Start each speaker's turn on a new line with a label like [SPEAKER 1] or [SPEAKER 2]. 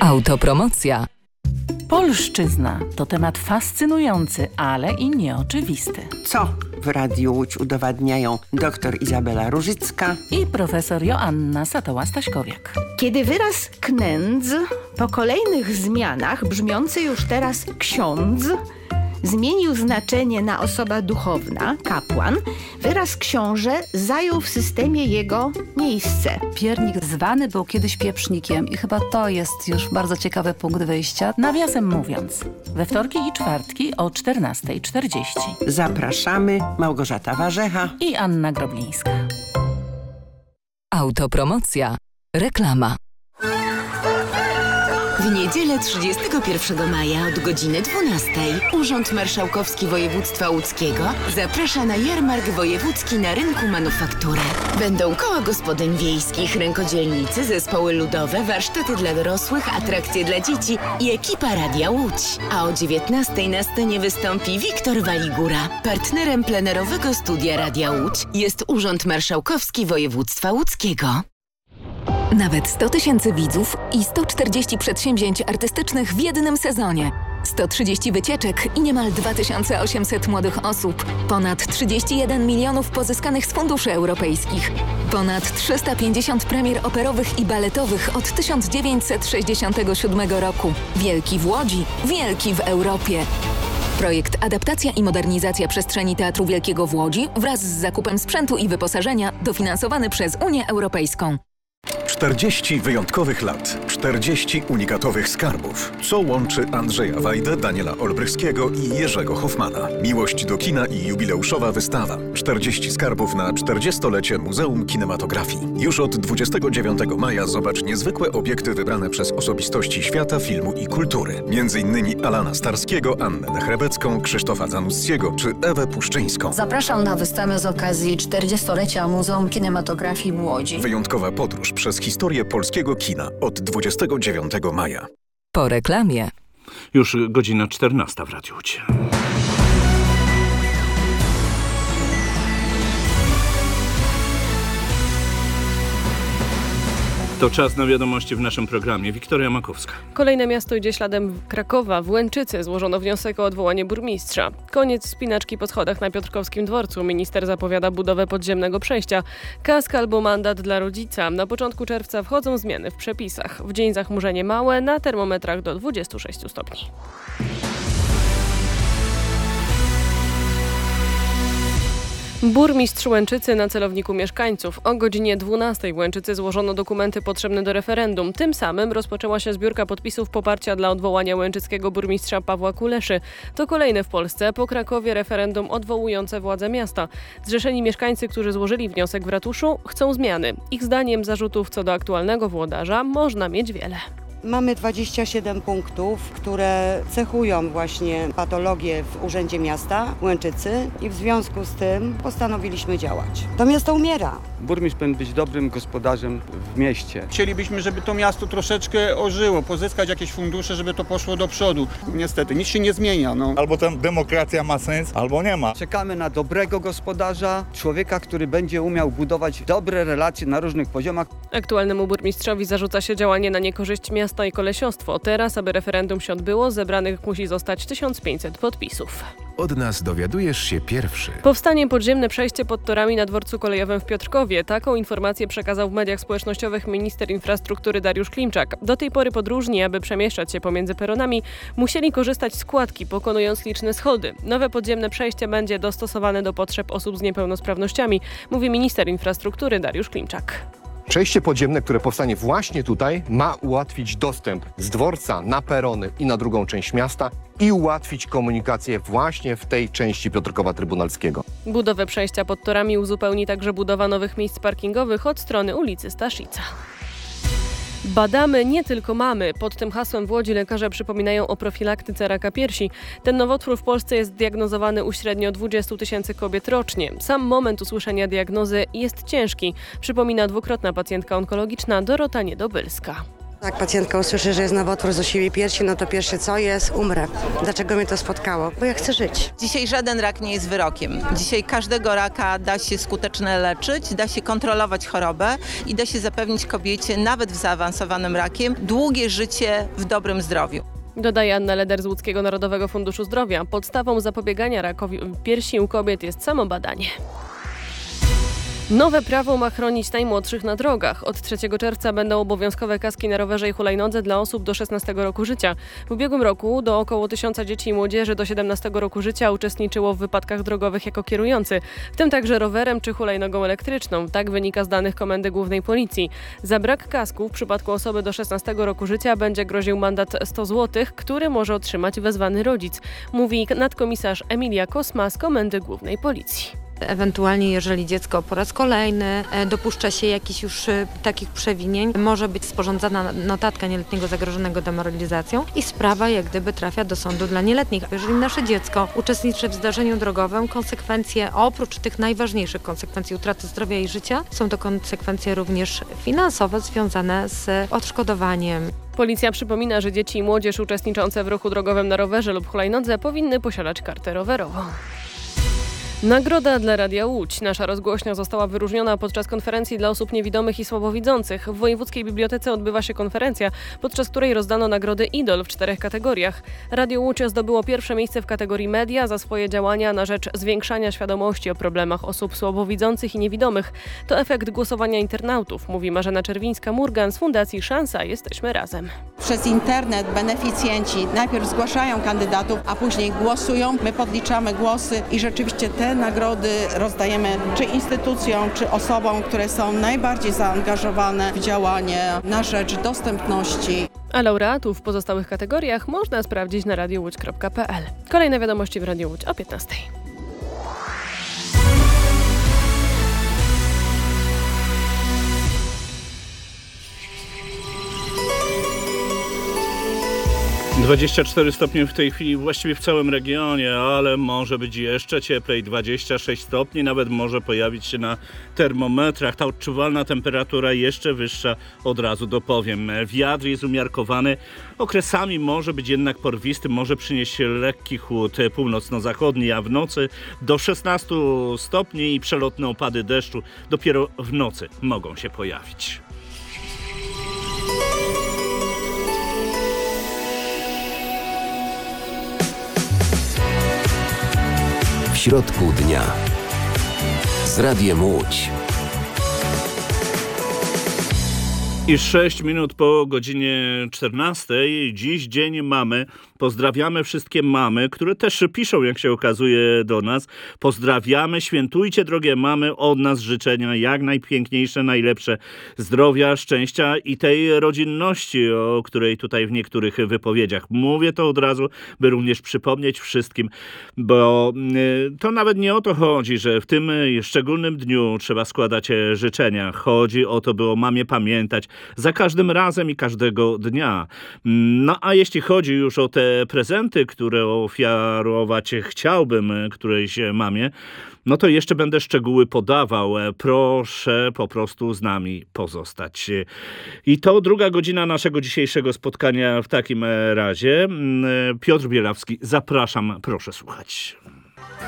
[SPEAKER 1] Autopromocja.
[SPEAKER 2] Polszczyzna to temat fascynujący, ale i nieoczywisty.
[SPEAKER 3] Co w Radiu Łódź udowadniają dr Izabela Różycka
[SPEAKER 2] i profesor Joanna Satoła-Staśkowiak.
[SPEAKER 4] Kiedy wyraz knędz po kolejnych zmianach, brzmiący już teraz ksiądz, zmienił znaczenie na osoba duchowna, kapłan, wyraz książę zajął w systemie jego miejsce.
[SPEAKER 5] Piernik zwany był kiedyś pieprznikiem i chyba to jest już bardzo ciekawy punkt wyjścia.
[SPEAKER 2] Nawiasem mówiąc, we wtorki i czwartki o 14:40.
[SPEAKER 3] Zapraszamy, Małgorzata Warzecha
[SPEAKER 2] i Anna Groblińska.
[SPEAKER 1] Autopromocja. Reklama.
[SPEAKER 6] W niedzielę 31 maja od godziny 12 Urząd Marszałkowski Województwa Łódzkiego zaprasza na jarmark wojewódzki na rynku Manufaktury. Będą koła gospodyń wiejskich, rękodzielnicy, zespoły ludowe, warsztaty dla dorosłych, atrakcje dla dzieci i ekipa Radia Łódź. A o 19 na scenie wystąpi Wiktor Waligura. Partnerem plenerowego studia Radia Łódź jest Urząd Marszałkowski Województwa Łódzkiego.
[SPEAKER 7] Nawet 100 000 widzów i 140 przedsięwzięć artystycznych w jednym sezonie. 130 wycieczek i niemal 2800 młodych osób. Ponad 31 milionów pozyskanych z funduszy europejskich. Ponad 350 premier operowych i baletowych od 1967 roku. Wielki w Łodzi, wielki w Europie. Projekt Adaptacja i modernizacja przestrzeni Teatru Wielkiego w Łodzi wraz z zakupem sprzętu i wyposażenia dofinansowany przez Unię Europejską.
[SPEAKER 8] 40 wyjątkowych lat, 40 unikatowych skarbów. Co łączy Andrzeja Wajdę, Daniela Olbrychskiego i Jerzego Hoffmana? Miłość do kina i jubileuszowa wystawa. 40 skarbów na 40-lecie Muzeum Kinematografii. Już od 29 maja zobacz niezwykłe obiekty wybrane przez osobistości świata, filmu i kultury. Między innymi Alana Starskiego, Annę Dechrebecką, Krzysztofa Zanussiego czy Ewę Puszczyńską.
[SPEAKER 9] Zapraszam na wystawę z okazji 40-lecia Muzeum Kinematografii w Łodzi.
[SPEAKER 8] Wyjątkowa podróż przez historię polskiego kina od 29 maja.
[SPEAKER 1] Po reklamie.
[SPEAKER 10] Już godzina 14 w Radiu Łódź. To czas na wiadomości w naszym programie. Wiktoria Makowska.
[SPEAKER 11] Kolejne miasto idzie śladem Krakowa. W Łęczycy złożono wniosek o odwołanie burmistrza. Koniec wspinaczki po schodach na Piotrkowskim Dworcu. Minister zapowiada budowę podziemnego przejścia. Kask albo mandat dla rodzica. Na początku czerwca wchodzą zmiany w przepisach. W dzień zachmurzenie małe, na termometrach do 26 stopni. Burmistrz Łęczycy na celowniku mieszkańców. O godzinie 12 w Łęczycy złożono dokumenty potrzebne do referendum. Tym samym rozpoczęła się zbiórka podpisów poparcia dla odwołania łęczyckiego burmistrza Pawła Kuleszy. To kolejne w Polsce po Krakowie referendum odwołujące władze miasta. Zrzeszeni mieszkańcy, którzy złożyli wniosek w ratuszu, chcą zmiany. Ich zdaniem zarzutów co do aktualnego włodarza można mieć wiele.
[SPEAKER 12] Mamy 27 punktów, które cechują właśnie patologię w Urzędzie Miasta Łęczycy i w związku z tym postanowiliśmy działać. To miasto umiera.
[SPEAKER 13] Burmistrz powinien być dobrym gospodarzem w mieście.
[SPEAKER 14] Chcielibyśmy, żeby to miasto troszeczkę ożyło, pozyskać jakieś fundusze, żeby to poszło do przodu. Niestety, nic się nie zmienia.
[SPEAKER 15] Albo ta demokracja ma sens, albo nie ma.
[SPEAKER 13] Czekamy na dobrego gospodarza, człowieka, który będzie umiał budować dobre relacje na różnych poziomach.
[SPEAKER 11] Aktualnemu burmistrzowi zarzuca się działanie na niekorzyść miasta i kolesiostwo. Teraz, aby referendum się odbyło, zebranych musi zostać 1500 podpisów.
[SPEAKER 16] Od nas dowiadujesz się pierwszy.
[SPEAKER 11] Powstanie podziemne przejście pod torami na dworcu kolejowym w Piotrkowie. Taką informację przekazał w mediach społecznościowych minister infrastruktury Dariusz Klimczak. Do tej pory podróżni, aby przemieszczać się pomiędzy peronami, musieli korzystać z kładki, pokonując liczne schody. Nowe podziemne przejście będzie dostosowane do potrzeb osób z niepełnosprawnościami, mówi minister infrastruktury Dariusz Klimczak.
[SPEAKER 17] Przejście podziemne, które powstanie właśnie tutaj, ma ułatwić dostęp z dworca na perony i na drugą część miasta i ułatwić komunikację właśnie w tej części Piotrkowa Trybunalskiego.
[SPEAKER 11] Budowę przejścia pod torami uzupełni także budowa nowych miejsc parkingowych od strony ulicy Staszica. Badamy, nie tylko mamy. Pod tym hasłem w Łodzi lekarze przypominają o profilaktyce raka piersi. Ten nowotwór w Polsce jest diagnozowany u średnio 20 000 kobiet rocznie. Sam moment usłyszenia diagnozy jest ciężki, przypomina dwukrotna pacjentka onkologiczna Dorota Niedobylska.
[SPEAKER 18] Jak pacjentka usłyszy, że jest nowotwór zosiwi piersi, no to pierwsze co jest? Umrę. Dlaczego mnie to spotkało? Bo ja chcę żyć.
[SPEAKER 19] Dzisiaj żaden rak nie jest wyrokiem. Dzisiaj każdego raka da się skutecznie leczyć, da się kontrolować chorobę i da się zapewnić kobiecie, nawet w zaawansowanym rakiem, długie życie w dobrym zdrowiu.
[SPEAKER 11] Dodaje Anna Leder z Łódzkiego Narodowego Funduszu Zdrowia. Podstawą zapobiegania rakowi piersi u kobiet jest samobadanie. Nowe prawo ma chronić najmłodszych na drogach. Od 3 czerwca będą obowiązkowe kaski na rowerze i hulajnodze dla osób do 16 roku życia. W ubiegłym roku do około 1000 dzieci i młodzieży do 17 roku życia uczestniczyło w wypadkach drogowych jako kierujący, w tym także rowerem czy hulajnogą elektryczną. Tak wynika z danych Komendy Głównej Policji. Za brak kasku w przypadku osoby do 16 roku życia będzie groził mandat 100 zł, który może otrzymać wezwany rodzic, mówi nadkomisarz Emilia Kosma z Komendy Głównej Policji.
[SPEAKER 20] Ewentualnie, jeżeli dziecko po raz kolejny dopuszcza się jakichś już takich przewinień, może być sporządzana notatka nieletniego zagrożonego demoralizacją i sprawa jak gdyby trafia do sądu dla nieletnich. Jeżeli nasze dziecko uczestniczy w zdarzeniu drogowym, konsekwencje, oprócz tych najważniejszych konsekwencji utraty zdrowia i życia, są to konsekwencje również finansowe związane z odszkodowaniem.
[SPEAKER 11] Policja przypomina, że dzieci i młodzież uczestniczące w ruchu drogowym na rowerze lub hulajnodze powinny posiadać kartę rowerową. Nagroda dla Radia Łódź. Nasza rozgłośnia została wyróżniona podczas konferencji dla osób niewidomych i słabowidzących. W Wojewódzkiej Bibliotece odbywa się konferencja, podczas której rozdano nagrody Idol w 4 kategoriach. Radio Łódź zdobyło pierwsze miejsce w kategorii media za swoje działania na rzecz zwiększania świadomości o problemach osób słabowidzących i niewidomych. To efekt głosowania internautów, mówi Marzena Czerwińska-Murgan z Fundacji Szansa Jesteśmy Razem.
[SPEAKER 21] Przez internet beneficjenci najpierw zgłaszają kandydatów, a później głosują. My podliczamy głosy i rzeczywiście te nagrody rozdajemy czy instytucjom, czy osobom, które są najbardziej zaangażowane w działanie na rzecz dostępności.
[SPEAKER 11] A laureatów w pozostałych kategoriach można sprawdzić na radiowódź.pl. Kolejne wiadomości w Radiu Łódź o 15:00.
[SPEAKER 10] - 24 stopnie w tej chwili właściwie w całym regionie, ale może być jeszcze cieplej, 26 stopni, nawet może pojawić się na termometrach. Ta odczuwalna temperatura jeszcze wyższa, od razu dopowiem. Wiatr jest umiarkowany, okresami może być jednak porwisty, może przynieść lekki chłód północno-zachodni, a w nocy do 16 stopni i przelotne opady deszczu dopiero w nocy mogą się pojawić.
[SPEAKER 22] W środku dnia z Radiem Łódź.
[SPEAKER 10] I 6 minut po godzinie 14:00. Dziś dzień mamy. Pozdrawiamy wszystkie mamy, które też piszą, jak się okazuje, do nas. Pozdrawiamy, świętujcie, drogie mamy, od nas życzenia jak najpiękniejsze, najlepsze zdrowia, szczęścia i tej rodzinności, o której tutaj w niektórych wypowiedziach mówię. To od razu, by również przypomnieć wszystkim, bo to nawet nie o to chodzi, że w tym szczególnym dniu trzeba składać życzenia. Chodzi o to, by o mamie pamiętać za każdym razem i każdego dnia. No a jeśli chodzi już o te prezenty, które ofiarować chciałbym którejś mamie, no to jeszcze będę szczegóły podawał. Proszę po prostu z nami pozostać. I to druga godzina naszego dzisiejszego spotkania w takim razie. Piotr Bielawski, zapraszam, proszę słuchać.